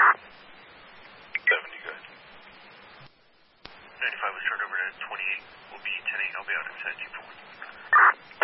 70, good. 95 was turned over to 28. We'll be 10-8. I'll be out at 17 for